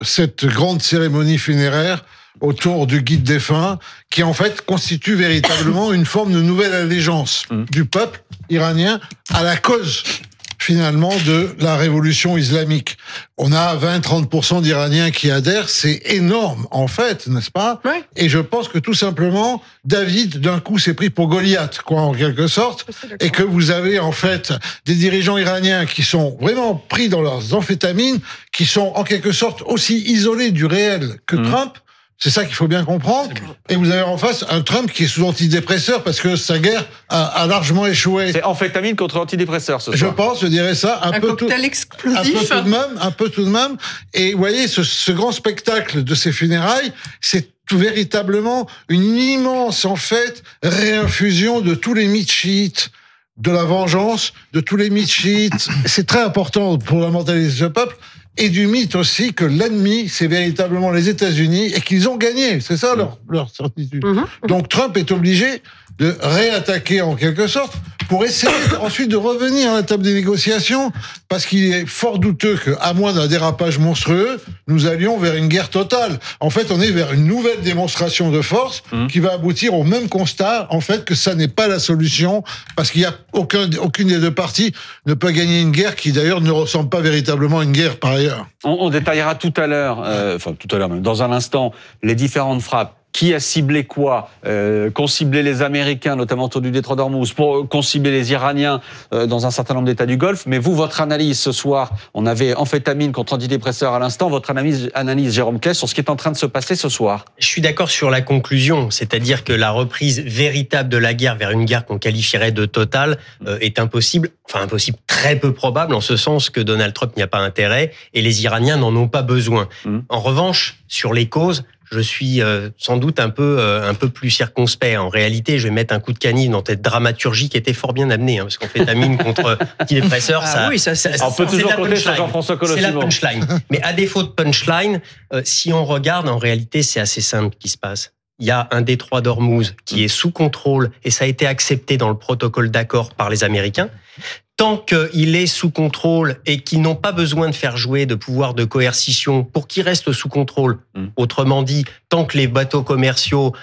cette grande cérémonie funéraire autour du guide défunt, qui en fait constitue véritablement une forme de nouvelle allégeance du peuple iranien à la cause finalement de la révolution islamique. On a 20-30% d'Iraniens qui adhèrent, c'est énorme en fait, n'est-ce pas ? Oui. Et je pense que tout simplement, David d'un coup s'est pris pour Goliath, quoi, en quelque sorte, et que vous avez en fait des dirigeants iraniens qui sont vraiment pris dans leurs amphétamines, qui sont en quelque sorte aussi isolés du réel que Trump. C'est ça qu'il faut bien comprendre. Et vous avez en face un Trump qui est sous antidépresseur parce que sa guerre a largement échoué. C'est amphétamine contre antidépresseur ce soir. Je pense, je dirais ça. Un cocktail explosif. Un peu tout de même. Et vous voyez, ce grand spectacle de ces funérailles, c'est véritablement une immense, en fait, réinfusion de tous les mythes chiites, de la vengeance, de tous les mythes chiites. C'est très important pour la mentalité de ce peuple. Et du mythe aussi que l'ennemi, c'est véritablement les États-Unis et qu'ils ont gagné. C'est ça leur certitude. Donc Trump est obligé de réattaquer en quelque sorte pour essayer ensuite de revenir à la table des négociations parce qu'il est fort douteux qu'à moins d'un dérapage monstrueux, nous allions vers une guerre totale. En fait, on est vers une nouvelle démonstration de force qui va aboutir au même constat, en fait, que ça n'est pas la solution parce qu'il y a aucune des deux parties ne peut gagner une guerre qui d'ailleurs ne ressemble pas véritablement à une guerre par ailleurs. On détaillera tout à l'heure, même dans un instant, les différentes frappes. Qui a ciblé quoi, qu'ont ciblé les Américains, notamment autour du détroit d'Ormuz, qu'ont ciblé les Iraniens dans un certain nombre d'États du Golfe. Mais vous, votre analyse ce soir, on avait amphétamine contre antidépresseur à l'instant, votre analyse Jérôme Claës, sur ce qui est en train de se passer ce soir. Je suis d'accord sur la conclusion, c'est-à-dire que la reprise véritable de la guerre vers une guerre qu'on qualifierait de totale est impossible, très peu probable, en ce sens que Donald Trump n'y a pas intérêt et les Iraniens n'en ont pas besoin. En revanche, sur les causes, je suis sans doute un peu plus circonspect. En réalité, je vais mettre un coup de canif dans cette dramaturgie qui était fort bien amenée, parce qu'amphétamine contre antidépresseur, on peut toujours compter sur Jean-François Colossimo. C'est la punchline. Mais à défaut de punchline, si on regarde, en réalité, c'est assez simple ce qui se passe. Il y a un détroit d'Ormuz qui est sous contrôle et ça a été accepté dans le protocole d'accord par les Américains. Tant qu'il est sous contrôle et qu'ils n'ont pas besoin de faire jouer de pouvoir de coercition pour qu'il reste sous contrôle, autrement dit, tant que les bateaux commerciaux,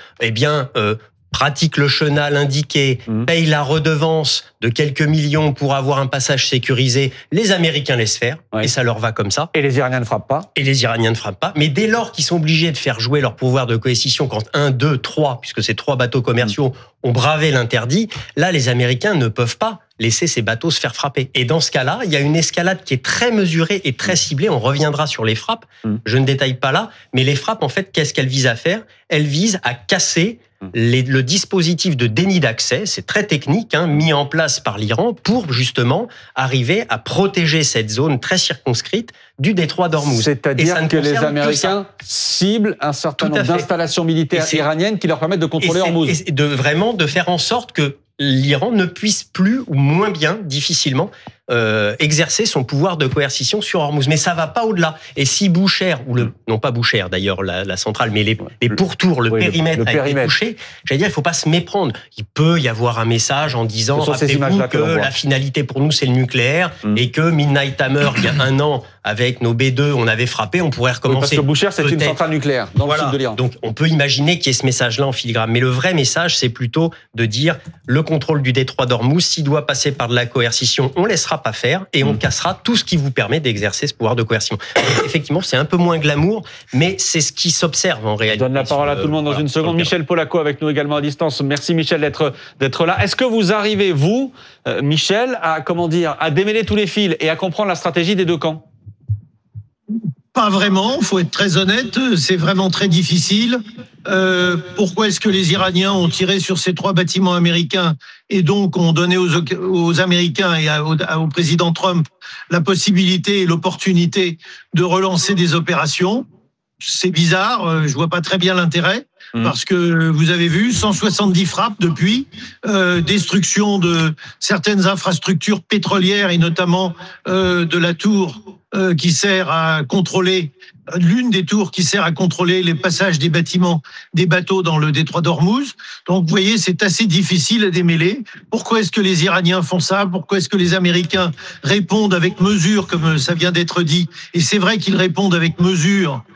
pratiquent le chenal indiqué, payent la redevance de quelques millions pour avoir un passage sécurisé, les Américains laissent faire, et ça leur va comme ça. Et les Iraniens ne frappent pas. Mais dès lors qu'ils sont obligés de faire jouer leur pouvoir de coercition quand 1, 2, 3, puisque ces 3 bateaux commerciaux ont bravé l'interdit, là, les Américains ne peuvent pas laisser ces bateaux se faire frapper. Et dans ce cas-là, il y a une escalade qui est très mesurée et très ciblée. On reviendra sur les frappes. Je ne détaille pas là, mais les frappes, en fait, qu'est-ce qu'elles visent à faire ? Elles visent à casser le dispositif de déni d'accès, c'est très technique, mis en place par l'Iran pour justement arriver à protéger cette zone très circonscrite du détroit d'Ormuz. C'est-à-dire que les Américains ciblent un certain nombre d'installations militaires iraniennes qui leur permettent de contrôler Ormuz. Et de faire en sorte que l'Iran ne puisse plus ou moins bien, difficilement, exercer son pouvoir de coercition sur Ormuz. Mais ça va pas au-delà. Et si Boucher, non pas Boucher d'ailleurs, la centrale, mais les pourtours, le périmètre a été touché, j'allais dire, il faut pas se méprendre. Il peut y avoir un message en disant, rappelez-vous que la finalité pour nous, c'est le nucléaire, et que Midnight Hammer, il y a 1 an, avec nos B2, on avait frappé, on pourrait recommencer. Parce que Boucher, c'est une centrale nucléaire dans le sud de l'Iran. Donc, on peut imaginer qu'il y ait ce message-là en filigrane. Mais le vrai message, c'est plutôt de dire, le contrôle du détroit d'Ormuz, s'il doit passer par de la coercition, on laissera pas faire et on cassera tout ce qui vous permet d'exercer ce pouvoir de coercition. Effectivement, c'est un peu moins glamour, mais c'est ce qui s'observe en réalité. Je donne la parole à tout le monde dans une seconde. Michel Polaco avec nous également à distance. Merci Michel d'être là. Est-ce que vous arrivez, vous, Michel, à démêler tous les fils et à comprendre la stratégie des deux camps ? Pas vraiment, faut être très honnête, c'est vraiment très difficile. Pourquoi est-ce que les Iraniens ont tiré sur ces 3 bâtiments américains et donc ont donné aux Américains et au président Trump la possibilité et l'opportunité de relancer des opérations ? C'est bizarre, je vois pas très bien l'intérêt. Parce que vous avez vu 170 frappes depuis, destruction de certaines infrastructures pétrolières et notamment de la tour qui sert à contrôler, l'une des tours qui sert à contrôler les passages des bateaux dans le détroit d'Ormuz. Donc vous voyez, c'est assez difficile à démêler. Pourquoi est-ce que les Iraniens font ça ? Pourquoi est-ce que les Américains répondent avec mesure, comme ça vient d'être dit ? Et c'est vrai qu'ils répondent avec mesure